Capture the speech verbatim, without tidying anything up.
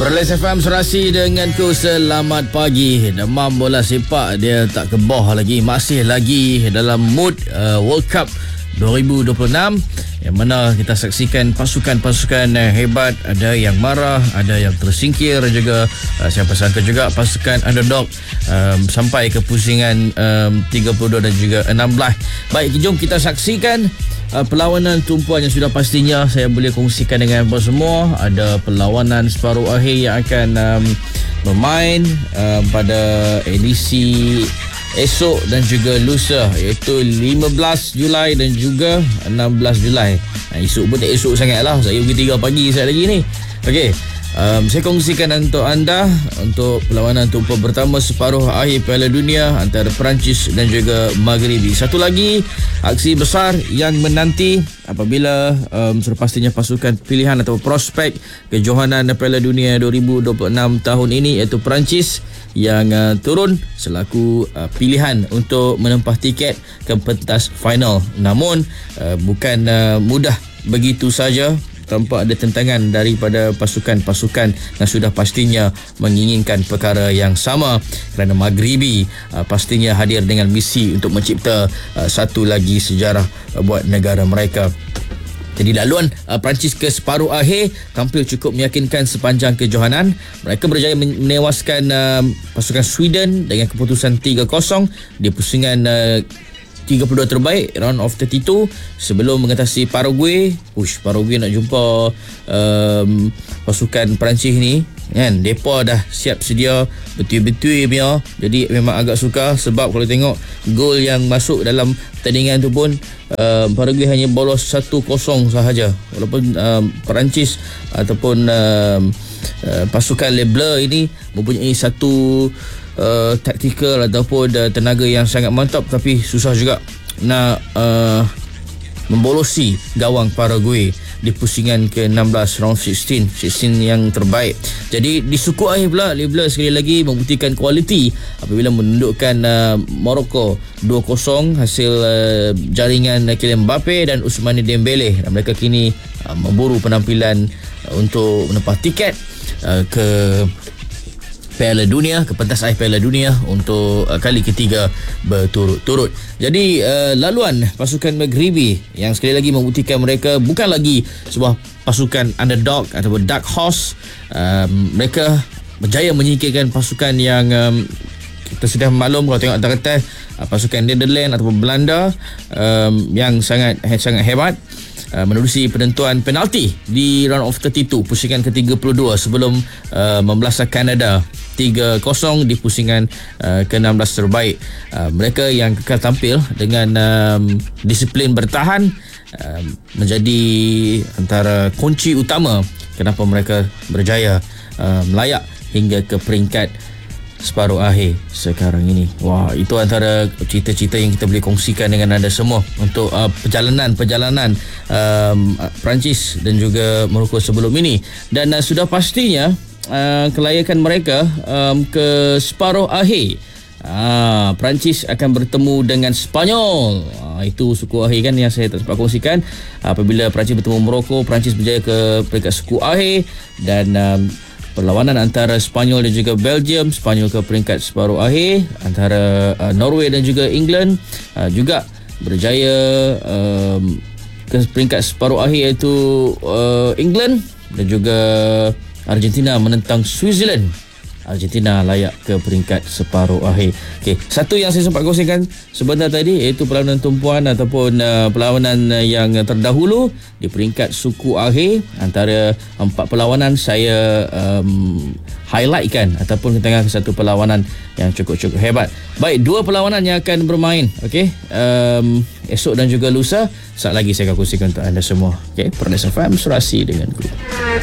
Perlis F M Serasi denganku, selamat pagi. Demam bola sepak dia tak kebah lagi, masih lagi dalam mood uh, World Cup dua ribu dua puluh enam, yang mana kita saksikan pasukan-pasukan uh, hebat, ada yang marah, ada yang tersingkir juga. Uh, siapa sangka juga pasukan underdog um, sampai ke pusingan um, tiga puluh dua dan juga enam belas. Baik, jom kita saksikan Uh, perlawanan tumpuan yang sudah pastinya saya boleh kongsikan dengan anda semua. Ada perlawanan separuh akhir yang akan um, bermain um, pada edisi esok dan juga lusa, iaitu lima belas Julai dan juga enam belas Julai. Nah, esok pun tak esok sangat lah, saya pukul tiga pagi saya lagi ni. Okey, Um, saya kongsikan untuk anda untuk perlawanan tumpuan pertama separuh akhir Piala Dunia antara Perancis dan juga Maghribi. Satu lagi aksi besar yang menanti apabila um, sudah pastinya pasukan pilihan atau prospek kejohanan Piala Dunia dua ribu dua puluh enam tahun ini, iaitu Perancis yang uh, turun selaku uh, pilihan untuk menempah tiket ke pentas final. Namun uh, bukan uh, mudah begitu saja, tanpa ada tentangan daripada pasukan-pasukan yang sudah pastinya menginginkan perkara yang sama, kerana Maghribi uh, pastinya hadir dengan misi untuk mencipta uh, satu lagi sejarah uh, buat negara mereka. Jadi laluan uh, Perancis ke separuh akhir tampil cukup meyakinkan sepanjang kejohanan. Mereka berjaya menewaskan uh, pasukan Sweden dengan keputusan tiga kosong di pusingan uh, tiga puluh dua terbaik, round of tiga puluh dua, sebelum mengatasi Paraguay. Ush, Paraguay nak jumpa um, pasukan Perancis ni kan, depa dah siap sedia betul-betul punya. Jadi memang agak suka, sebab kalau tengok gol yang masuk dalam pertandingan tu pun um, Paraguay hanya bolos satu kosong sahaja, walaupun um, Perancis ataupun um, uh, pasukan Le Bleu ini mempunyai satu Uh, taktikal ataupun uh, tenaga yang sangat mantap, tapi susah juga nak uh, membolosi gawang Paraguay di pusingan ke enam belas, round enam belas enam belas yang terbaik. Jadi di suku akhir pula, Le Bleu sekali lagi membuktikan kualiti apabila menundukkan uh, Morocco dua kosong hasil uh, jaringan uh, Kylian Mbappe dan Ousmane Dembele, dan mereka kini uh, memburu penampilan uh, untuk menempah tiket uh, ke Piala Dunia, ke pentas akhir Piala Dunia untuk uh, kali ketiga berturut-turut. Jadi uh, laluan pasukan Maghribi yang sekali lagi membuktikan mereka bukan lagi sebuah pasukan underdog ataupun dark horse. Uh, mereka berjaya menyingkirkan pasukan yang um, kita sudah maklum kalau tengok antara kertas, uh, pasukan Netherlands ataupun Belanda um, yang sangat sangat hebat, Uh, menerusi penentuan penalti di round of tiga puluh dua, pusingan ke tiga puluh dua, sebelum uh, membelasah Kanada tiga kosong di pusingan uh, ke enam belas terbaik. Uh, mereka yang kekal tampil dengan um, disiplin bertahan uh, menjadi antara kunci utama kenapa mereka berjaya uh, melayak hingga ke peringkat separuh akhir sekarang ini. Wah, itu antara cerita-cerita yang kita boleh kongsikan dengan anda semua untuk uh, perjalanan-perjalanan um, Perancis dan juga Morocco sebelum ini. Dan uh, sudah pastinya uh, kelayakan mereka um, ke separuh akhir. Ah, Perancis akan bertemu dengan Sepanyol. Ah, itu suku akhir kan yang saya tak sempat kongsikan. Apabila Perancis bertemu Morocco, Perancis berjaya ke peringkat suku akhir, dan um, perlawanan antara Sepanyol dan juga Belgium, Sepanyol ke peringkat separuh akhir, antara uh, Norway dan juga England uh, juga berjaya um, ke peringkat separuh akhir, iaitu uh, England, dan juga Argentina menentang Switzerland. Argentina layak ke peringkat separuh akhir. Okey, satu yang saya sempat kongsikan sebentar tadi, iaitu perlawanan tumpuan ataupun uh, perlawanan yang terdahulu di peringkat suku akhir. Antara empat perlawanan saya um, highlightkan ataupun ketengah satu perlawanan yang cukup-cukup hebat. Baik, dua perlawanan yang akan bermain, okey, um, esok dan juga lusa. Saat lagi saya akan kongsikan untuk anda semua. Okey, Perlis F M Serasi denganku.